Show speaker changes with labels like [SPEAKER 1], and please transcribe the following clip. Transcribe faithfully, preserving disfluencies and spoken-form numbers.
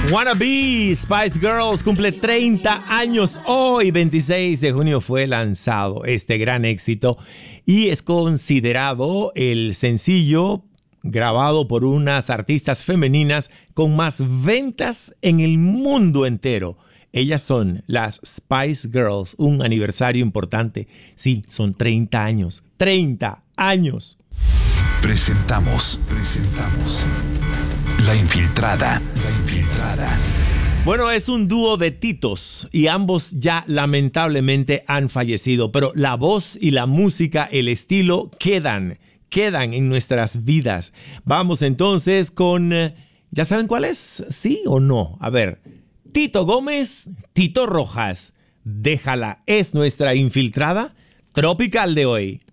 [SPEAKER 1] Wannabe Spice Girls cumple treinta años hoy. veintiséis de junio fue lanzado este gran éxito y es considerado el sencillo grabado por unas artistas femeninas con más ventas en el mundo entero. Ellas son las Spice Girls, un aniversario importante. Sí, son treinta años. treinta años.
[SPEAKER 2] Presentamos, presentamos La Infiltrada, La Infiltrada.
[SPEAKER 1] Bueno, es un dúo de titos y ambos ya lamentablemente han fallecido, pero la voz y la música, el estilo quedan, quedan en nuestras vidas. Vamos entonces con, ¿ya saben cuál es? ¿Sí o no? A ver, Tito Gómez, Tito Rojas. Déjala, es nuestra infiltrada tropical de hoy.